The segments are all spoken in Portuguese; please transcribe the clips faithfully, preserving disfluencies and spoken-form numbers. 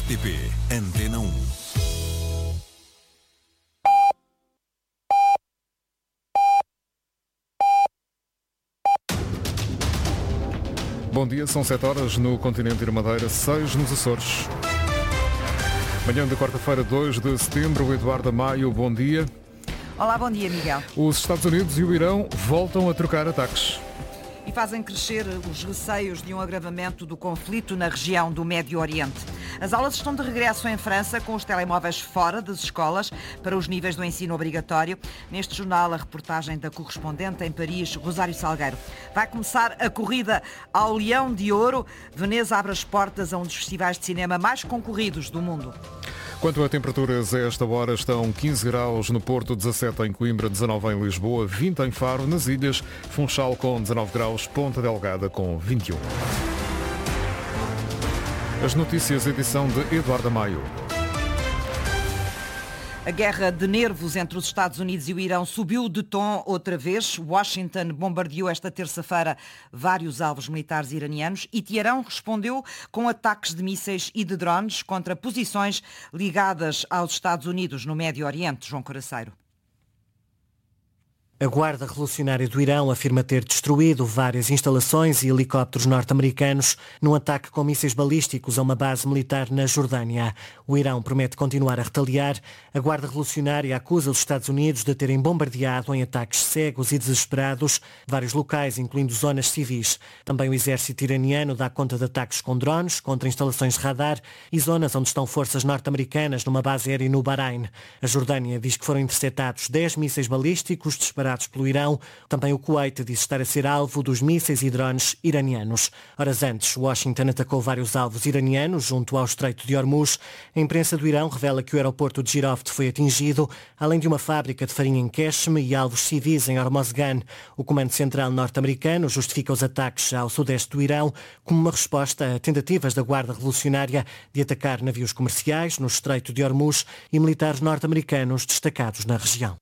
T P Antena um. Bom dia, são sete horas no continente e na Madeira, seis nos Açores. Manhã da quarta-feira, dois de setembro, o Eduardo Maio, bom dia. Olá, bom dia, Miguel. Os Estados Unidos e o Irão voltam a trocar ataques. E fazem crescer os receios de um agravamento do conflito na região do Médio Oriente. As aulas estão de regresso em França, com os telemóveis fora das escolas para os níveis do ensino obrigatório. Neste jornal, a reportagem da correspondente em Paris, Rosário Salgueiro. Vai começar a corrida ao Leão de Ouro. Veneza abre as portas a um dos festivais de cinema mais concorridos do mundo. Quanto a temperaturas, a esta hora estão quinze graus no Porto, dezassete em Coimbra, dezanove em Lisboa, vinte em Faro, nas ilhas, Funchal com dezanove graus, Ponta Delgada com vinte e um. As notícias, edição de Eduardo Maio. A guerra de nervos entre os Estados Unidos e o Irão subiu de tom outra vez. Washington bombardeou esta terça-feira vários alvos militares iranianos e Teherão respondeu com ataques de mísseis e de drones contra posições ligadas aos Estados Unidos no Médio Oriente. João Coraceiro. A Guarda Revolucionária do Irão afirma ter destruído várias instalações e helicópteros norte-americanos num ataque com mísseis balísticos a uma base militar na Jordânia. O Irão promete continuar a retaliar. A Guarda Revolucionária acusa os Estados Unidos de terem bombardeado em ataques cegos e desesperados vários locais, incluindo zonas civis. Também o exército iraniano dá conta de ataques com drones contra instalações de radar e zonas onde estão forças norte-americanas numa base aérea no Bahrein. A Jordânia diz que foram interceptados dez mísseis balísticos disparados pelo Irão. Também o Kuwait diz estar a ser alvo dos mísseis e drones iranianos. Horas antes, Washington atacou vários alvos iranianos junto ao Estreito de Hormuz. A imprensa do Irão revela que o aeroporto de Giroft foi atingido, além de uma fábrica de farinha em Qeshm e alvos civis em Hormozgan. O Comando Central norte-americano justifica os ataques ao sudeste do Irão como uma resposta a tentativas da Guarda Revolucionária de atacar navios comerciais no Estreito de Hormuz e militares norte-americanos destacados na região.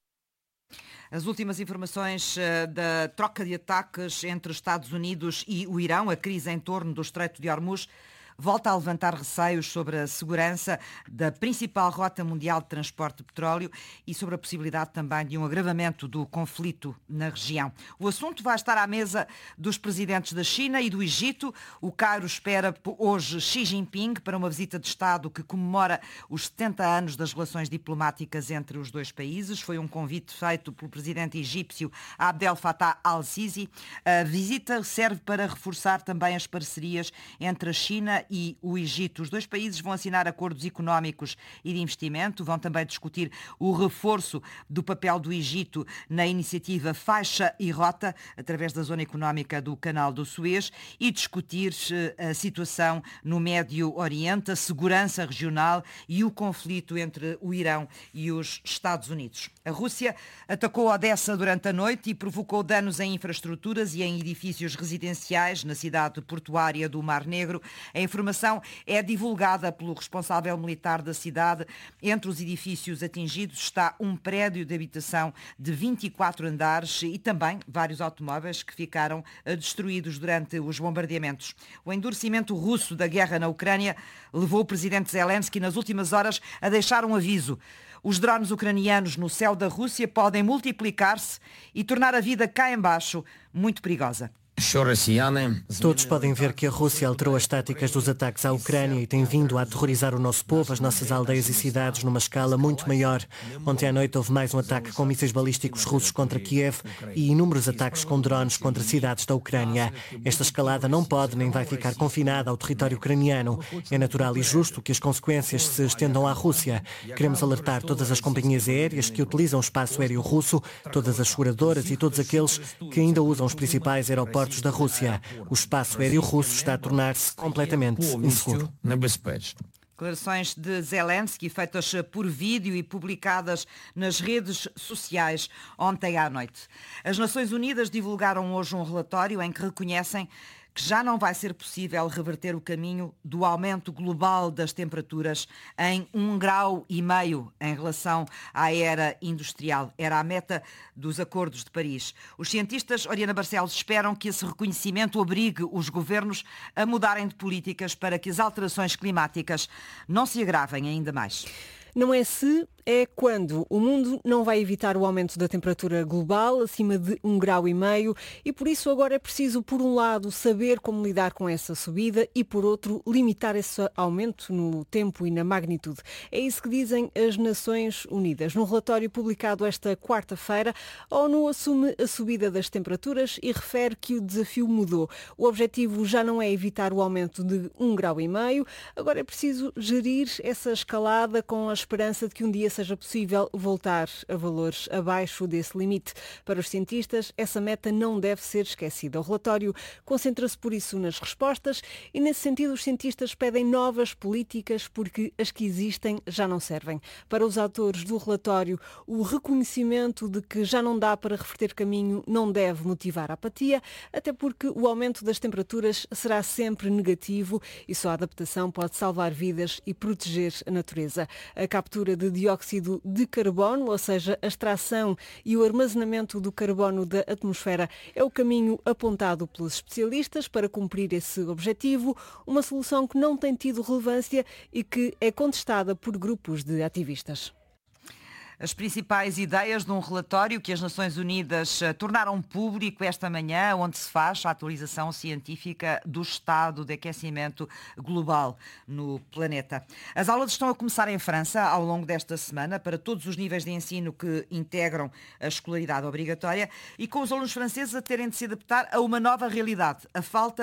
As últimas informações uh, da troca de ataques entre os Estados Unidos e o Irão, a crise em torno do Estreito de Hormuz, volta a levantar receios sobre a segurança da principal rota mundial de transporte de petróleo e sobre a possibilidade também de um agravamento do conflito na região. O assunto vai estar à mesa dos presidentes da China e do Egito. O Cairo espera hoje Xi Jinping para uma visita de Estado que comemora os setenta anos das relações diplomáticas entre os dois países. Foi um convite feito pelo presidente egípcio Abdel Fattah al-Sisi. A visita serve para reforçar também as parcerias entre a China e o Egito. Os dois países vão assinar acordos económicos e de investimento, vão também discutir o reforço do papel do Egito na iniciativa Faixa e Rota, através da zona económica do Canal do Suez, e discutir a situação no Médio Oriente, a segurança regional e o conflito entre o Irão e os Estados Unidos. A Rússia atacou Odessa durante a noite e provocou danos em infraestruturas e em edifícios residenciais na cidade portuária do Mar Negro. A informação é divulgada pelo responsável militar da cidade. Entre os edifícios atingidos está um prédio de habitação de vinte e quatro andares e também vários automóveis que ficaram destruídos durante os bombardeamentos. O endurecimento russo da guerra na Ucrânia levou o presidente Zelensky nas últimas horas a deixar um aviso. Os drones ucranianos no céu da Rússia podem multiplicar-se e tornar a vida cá embaixo muito perigosa. Todos podem ver que a Rússia alterou as táticas dos ataques à Ucrânia e tem vindo a aterrorizar o nosso povo, as nossas aldeias e cidades, numa escala muito maior. Ontem à noite houve mais um ataque com mísseis balísticos russos contra Kiev e inúmeros ataques com drones contra cidades da Ucrânia. Esta escalada não pode nem vai ficar confinada ao território ucraniano. É natural e justo que as consequências se estendam à Rússia. Queremos alertar todas as companhias aéreas que utilizam o espaço aéreo russo, todas as seguradoras e todos aqueles que ainda usam os principais aeroportos da Rússia. O espaço aéreo russo está a tornar-se completamente inseguro. Declarações de Zelensky feitas por vídeo e publicadas nas redes sociais ontem à noite. As Nações Unidas divulgaram hoje um relatório em que reconhecem que já não vai ser possível reverter o caminho do aumento global das temperaturas em um grau e meio em relação à era industrial. Era a meta dos acordos de Paris. Os cientistas, Oriana Barcelos, esperam que esse reconhecimento obrigue os governos a mudarem de políticas para que as alterações climáticas não se agravem ainda mais. Não é se, é quando. O mundo não vai evitar o aumento da temperatura global acima de um grau e meio e por isso agora é preciso, por um lado, saber como lidar com essa subida e, por outro, limitar esse aumento no tempo e na magnitude. É isso que dizem as Nações Unidas. Num relatório publicado esta quarta-feira, a ONU assume a subida das temperaturas e refere que o desafio mudou. O objetivo já não é evitar o aumento de um grau e meio, agora é preciso gerir essa escalada com as esperança de que um dia seja possível voltar a valores abaixo desse limite. Para os cientistas, essa meta não deve ser esquecida. O relatório concentra-se por isso nas respostas e, nesse sentido, os cientistas pedem novas políticas porque as que existem já não servem. Para os autores do relatório, o reconhecimento de que já não dá para reverter caminho não deve motivar a apatia, até porque o aumento das temperaturas será sempre negativo e só a adaptação pode salvar vidas e proteger a natureza. A captura de dióxido de carbono, ou seja, a extração e o armazenamento do carbono da atmosfera, é o caminho apontado pelos especialistas para cumprir esse objetivo, uma solução que não tem tido relevância e que é contestada por grupos de ativistas. As principais ideias de um relatório que as Nações Unidas tornaram público esta manhã, onde se faz a atualização científica do estado de aquecimento global no planeta. As aulas estão a começar em França ao longo desta semana para todos os níveis de ensino que integram a escolaridade obrigatória e com os alunos franceses a terem de se adaptar a uma nova realidade, a falta